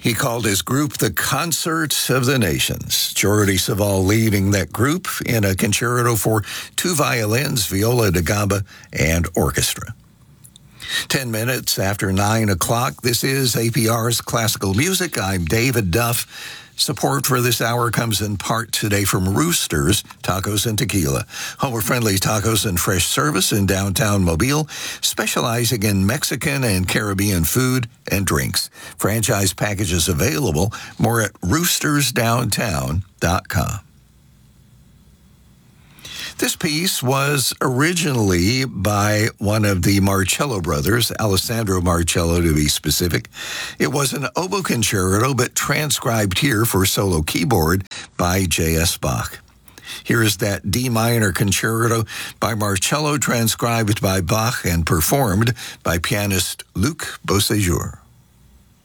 He called his group the Concert of the Nations. Jordi Savall leading that group in a concerto for two violins, viola da gamba, and orchestra. 10 minutes after 9 o'clock, this is APR's Classical Music. I'm David Duff. Support for this hour comes in part today from Roosters Tacos and Tequila, homer-friendly tacos and fresh service in downtown Mobile, specializing in Mexican and Caribbean food and drinks. Franchise packages available. More at roostersdowntown.com. This piece was originally by one of the Marcello brothers, Alessandro Marcello to be specific. It was an oboe concerto, but transcribed here for solo keyboard by J.S. Bach. Here is that D minor concerto by Marcello, transcribed by Bach and performed by pianist Luc Beauséjour.